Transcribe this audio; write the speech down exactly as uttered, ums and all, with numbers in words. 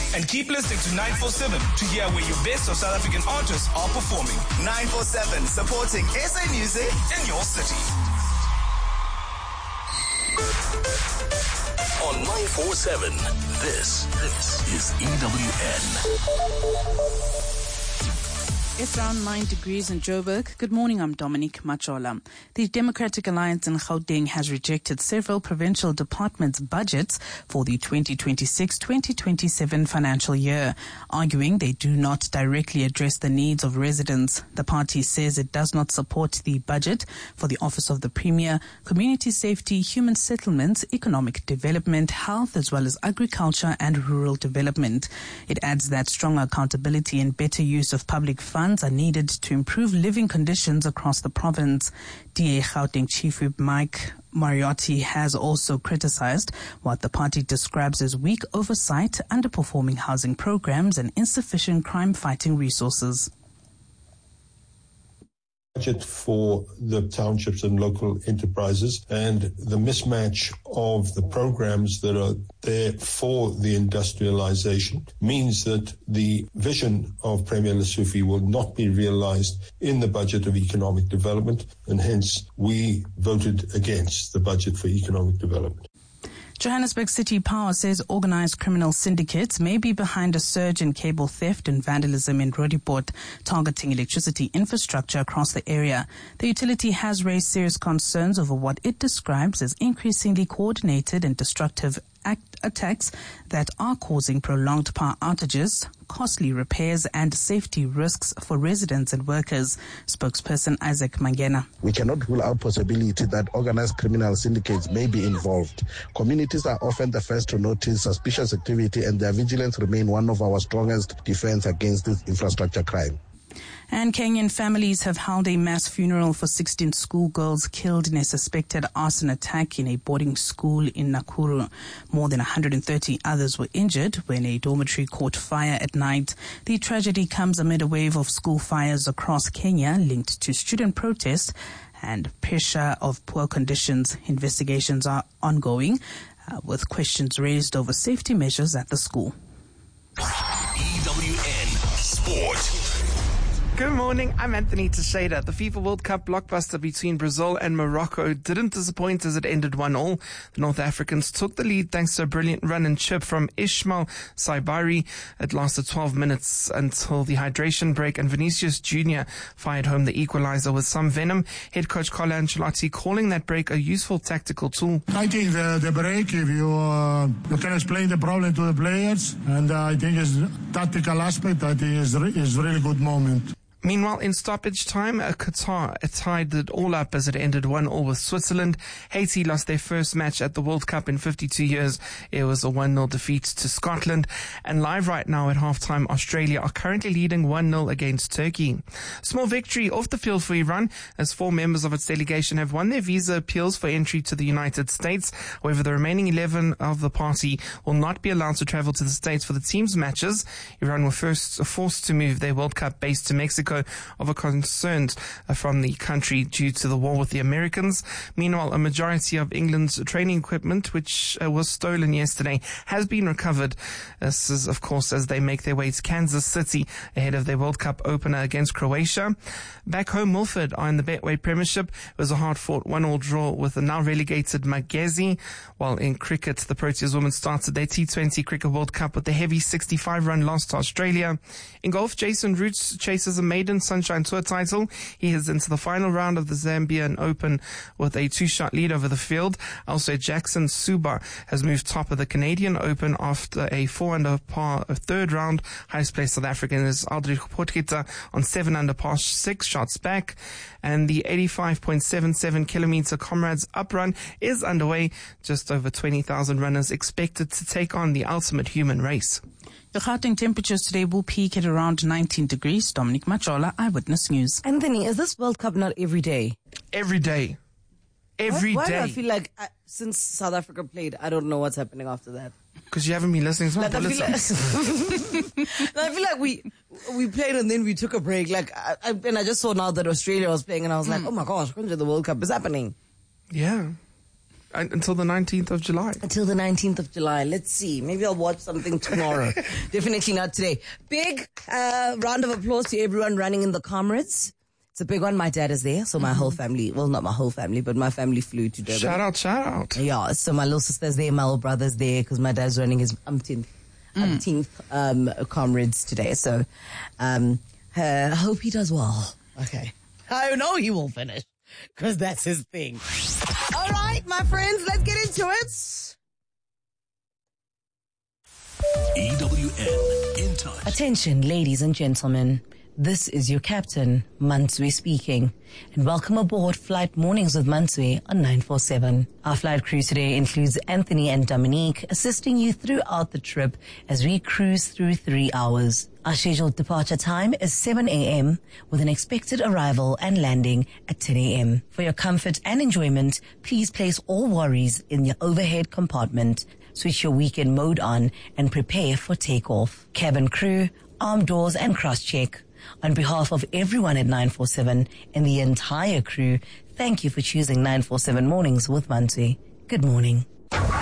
And keep listening to nine four seven to hear where your best of South African artists are performing. nine four seven, supporting S A music in your city. On nine four seven, this, this is E W N. It's around nine degrees in Joburg. Good morning, I'm Dominique Machola. The Democratic Alliance in Gauteng has rejected several provincial departments' budgets for the twenty twenty-six twenty twenty-seven financial year, arguing they do not directly address the needs of residents. The party says it does not support the budget for the Office of the Premier, Community Safety, Human Settlements, Economic Development, Health, as well as Agriculture and Rural Development. It adds that stronger accountability and better use of public funds are needed to improve living conditions across the province. D A Gauteng Chief Whip Mike Mariotti has also criticized what the party describes as weak oversight, underperforming housing programs, and insufficient crime-fighting resources. Budget for the townships and local enterprises, and the mismatch of the programs that are there for the industrialization means that the vision of Premier Lesufi will not be realized in the budget of economic development, and hence we voted against the budget for economic development. Johannesburg City Power says organized criminal syndicates may be behind a surge in cable theft and vandalism in Roodepoort, targeting electricity infrastructure across the area. The utility has raised serious concerns over what it describes as increasingly coordinated and destructive act attacks that are causing prolonged power outages, costly repairs, and safety risks for residents and workers. Spokesperson Isaac Mangena. We cannot rule out possibility that organized criminal syndicates may be involved. Communities are often the first to notice suspicious activity, and their vigilance remain one of our strongest defense against this infrastructure crime. And Kenyan families have held a mass funeral for sixteen schoolgirls killed in a suspected arson attack in a boarding school in Nakuru. More than one hundred thirty others were injured when a dormitory caught fire at night. The tragedy comes amid a wave of school fires across Kenya linked to student protests and pressure of poor conditions. Investigations are ongoing, uh, with questions raised over safety measures at the school. E W N Sport. Good morning, I'm Anthony Teixeira. The FIFA World Cup blockbuster between Brazil and Morocco didn't disappoint as it ended one all. The North Africans took the lead thanks to a brilliant run and chip from Ismail Saibari. It lasted twelve minutes until the hydration break, and Vinicius Junior fired home the equalizer with some venom. Head coach Carlo Ancelotti calling that break a useful tactical tool. I think the, the break, if you, uh, you can explain the problem to the players, and uh, I think it's tactical aspect, I think is re- is really good moment. Meanwhile, in stoppage time, Qatar tied it all up as it ended one all with Switzerland. Haiti lost their first match at the World Cup in fifty-two years. It was a one nil defeat to Scotland. And live right now at halftime, Australia are currently leading one nil against Turkey. Small victory off the field for Iran, as four members of its delegation have won their visa appeals for entry to the United States. However, the remaining eleven of the party will not be allowed to travel to the States for the team's matches. Iran were first forced to move their World Cup base to Mexico over concerns from the country due to the war with the Americans. Meanwhile, a majority of England's training equipment, which uh, was stolen yesterday, has been recovered. This is, of course, as they make their way to Kansas City ahead of their World Cup opener against Croatia. Back home, Milford are in the Betway Premiership. It was a hard-fought one-all draw with the now relegated Magezi. While in cricket, the Proteas women started their T twenty Cricket World Cup with a heavy sixty-five run loss to Australia. In golf, Jason Roots chases a maiden Sunshine Tour title. He heads into the final round of the Zambian Open with a two-shot lead over the field. Also, Jackson Suba has moved top of the Canadian Open after a four under par third round. Highest placed South African is Aldrich Potgieter on seven under par, six shots back. And the eighty-five point seven seven kilometer Comrades Up Run is underway. Just over twenty thousand runners expected to take on the ultimate human race. The Gauteng temperatures today will peak at around nineteen degrees. Dominic Machola, Eyewitness News. Anthony, is this World Cup not every day? Every day. Every why, why day. do I feel like I, since South Africa played, I don't know what's happening after that? Because you haven't been listening to my like, I, feel like, I feel like we we played and then we took a break. Like, I, I, and I just saw now that Australia was playing, and I was like, oh my gosh, when did the World Cup is happening? Yeah. Un- until the nineteenth of July. Until the nineteenth of July. Let's see. Maybe I'll watch something tomorrow. Definitely not today. Big uh, round of applause to everyone running in the Comrades. It's a big one. My dad is there, so my mm-hmm. whole family, well, not my whole family, but my family flew to Durban. Shout out, shout out. Yeah, so my little sister's there, my little brother's there, because my dad's running his umpteenth, mm. umpteenth um, Comrades today. So um, uh, I hope he does well. Okay. I know he will finish, because that's his thing. All right, my friends, let's get into it. E W N in touch. Attention, ladies and gentlemen. This is your captain, Mansui speaking, and welcome aboard Flight Mornings with Mansui on nine four seven. Our flight crew today includes Anthony and Dominique, assisting you throughout the trip as we cruise through three hours. Our scheduled departure time is seven a.m. with an expected arrival and landing at ten a.m. For your comfort and enjoyment, please place all worries in your overhead compartment, switch your weekend mode on, and prepare for takeoff. Cabin crew, arm doors and cross-check. On behalf of everyone at nine four seven and the entire crew, thank you for choosing nine four seven Mornings with Mansui. Good morning.